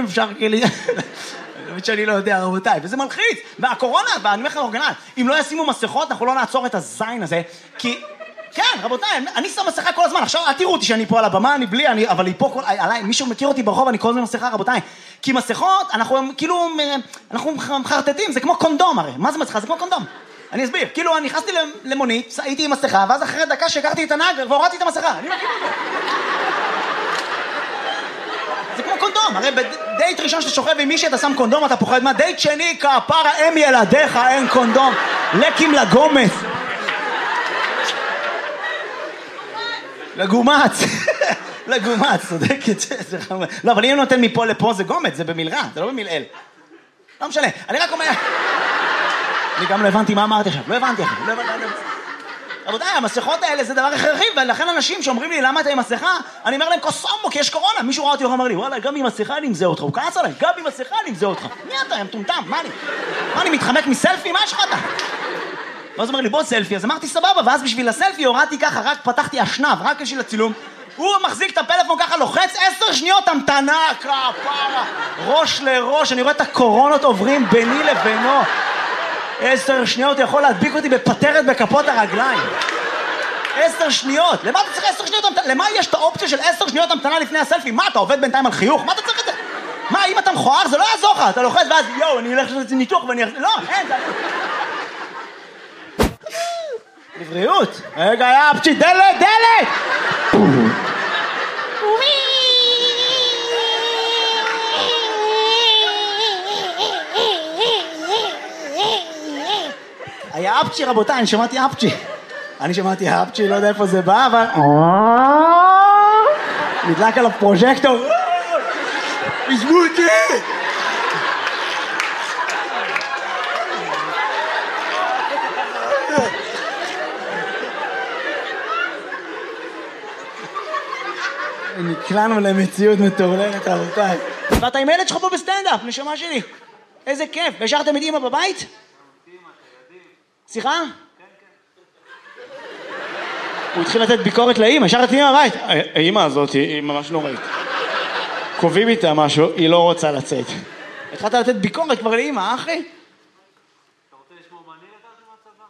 אפשר כאילו... באמת שאני לא יודע, רבותיי, וזה מלחיץ. והקורונה, ואני אומר לך אורגנל, אם לא ישימו מסכות, אנחנו לא נעצור את הזין הזה, כי... כן, רבותיי, אני שם מסכה כל הזמן. עכשיו, אל תראו אותי שאני פה על הבמה, אני בלי, אבל היא פה, עליי, מישהו מכיר אותי ברחוב, אני כל הזמן מסכה, רבותיי. כי מסכות, אנחנו כאילו, אנחנו מחרטטים, זה כמו קונדום הרי. מה זה מסכה? זה כמו קונדום. אני אסביר, כאילו, אני נכנסתי למונית, הייתי עם מסכה, ואז אחרי דקה שהכרתי את הנהג, והורדתי את המסכה. אני מכיר את זה. זה כמו קונדום, הרי בדייט ראשון שאתה שוכב עם מישהי, אתה שם קונדום, אתה פוחד מה? דייט שני, כפרה, אם ילדיך, אין קונדום. לקים לגומץ. לגומץ. לגומץ, צודקת. לא, אבל אם נותן מפה לפה זה גומץ, זה במלרע, זה לא במלעיל. לא משנה, אני רק אומר... אני גם לא הבנתי מה אמרתי עכשיו, לא הבנתי עכשיו, לא הבנתי. רבותיי, המסכות האלה זה דבר הכרחי, ולכן אנשים שאומרים לי למה אתה עם מסכה, אני אומר להם קוסומו, כי יש קורונה. מישהו ראה אותי ואומר לי, וואלה, גם עם מסכה אני מזהה אותך. הוא כעס עליי, גם עם מסכה אני מזהה אותך. מי אתה, יא מטומטם? מה אני מתחמק מסלפי? מה יש לך אתה? ואז הוא אומר לי, בוא סלפי. אז אמרתי סבבה, ואז בשביל הסלפי הורדתי ככה, רק פתחתי אשנב, רק בשביל הצילום. הוא מחזיק את הפלאפון ככה, לוחץ 10 שניות המתנה, כפרה, ראש לראש. אני רואה את הקורונות עוברים ביני לבינו. 10 שניות יכול להדביק אותי בפטרת בכפות הרגליים. 10 שניות. למה אתה צריך 10 שניות המתנה? למה יש את האופציה של 10 שניות המתנה לפני הסלפי? מה, אתה עובד בינתיים על חיוך? מה אתה צריך את זה? מה, אם אתה מכוער, זה לא יעזור לך. אתה לוחץ ואז, יואו, אני הולך לעשות ניתוח ואני... לא, אין, זה... לבריאות. רגע, יא פצ'י, דלת, דלת! היה אפצ'י, רבותיי, אני שמעתי אפצ'י, לא יודע איפה זה בא, אבל... נדלק עליו פרוז'קטור. עזבו אותי! נקלענו למציאות מטורללת, רבותיי. ואתה עם הילד שלך פה בסטנדאפ, נשמה שלי. איזה כיף. והשארתם את אמא בבית? סליחה? הוא התחיל לתת ביקורת לאמא, השאר את אמא בבית. האמא הזאת היא ממש נוראית. קובעים איתה משהו, היא לא רוצה לצאת. התחלת לתת ביקורת כבר לאמא, אחי? אתה רוצה לשמור מה אני לקחתי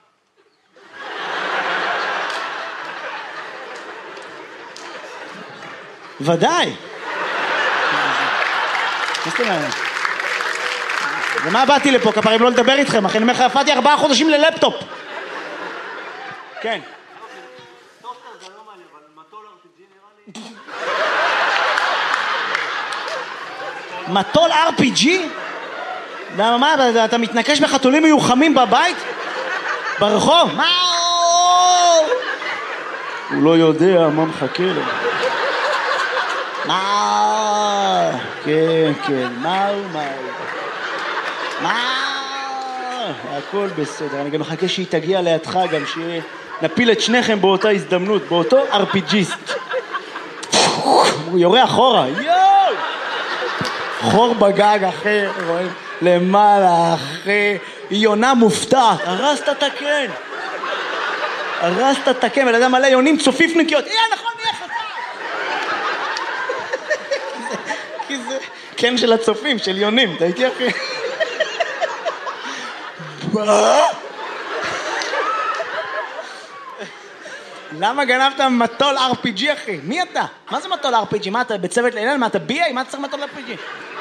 מהצבא? ודאי. ומה באתי לפה, כפרים לא לדבר איתכם, אחי, אני אומר לך, יפעתי 4 חודשים ללפטופ. כן. טוסטר זה לא מעניין, אבל מטול RPG נראה לי... מטול RPG? למה מה, אתה מתנקש בחתולים מיוחמים בבית? ברחוב? מה? הוא לא יודע מה מחכה לו. מה? כן, מה? הכל בסדר, אני גם מחכה שהיא תגיע לידך גם, שנפיל את שניכם באותה הזדמנות, באותו RPGיסט. הוא יורה אחורה, יואו! חור בגג אחי, רואים? למעלה אחי, היא יונה מופתעת, הרסת את הקן. ולאדם מלא יונים צופיפניקיות, נכון, נהיה חסר. כי זה קן של הצופים, של יונים, אתה איתי אחי? מה? למה גנבת מטול RPG אחי? מי אתה? מה זה מטול RPG? מה אתה בצוות לילל? מה אתה BA? מה אתה צריך מטול RPG?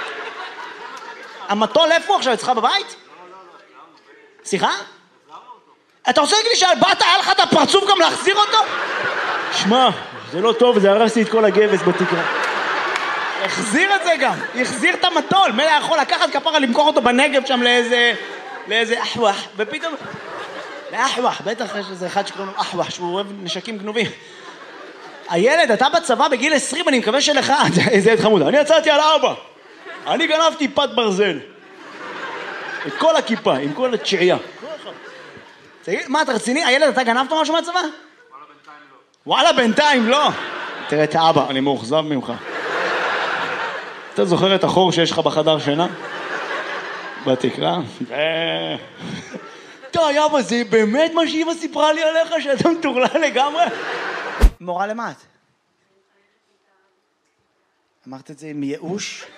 המטול איפה עכשיו? אצלך בבית? סליחה? אתה רוצה להגיד לי שבאת היה לך את הפרצוף גם להחזיר אותו? שמע, זה לא טוב, זה הרסתי את כל הגבס בתקרה. החזיר את זה גם, החזיר את המטול. מלא יכול לקחת כפרה למכור אותו בנגב שם לאיזה אחווח, ופתאום... לאחווח, בטח יש איזה אחד שקוראים לו אחווח, שהוא אוהב נשקים גנובים. הילד, אתה בצבא בגיל 20, אני מקווה שלך, איזה ילד חמוד, אני יצאתי על 4. אני גנבתי פת ברזל. את כל הכיפה, עם כל התשיעייה. מה, אתה רציני? הילד, אתה גנבת משהו מהצבא? וואלה, בינתיים לא. תראה את האבא, אני מאוכזב ממך. אתה זוכר את החור שיש לך בחדר שינה? בתקרה? די, אבא, זה באמת מה שאמא סיפרה לי עליך, שאתה מטורלל לגמרי? מורה למה את? אמרת את זה עם ייאוש?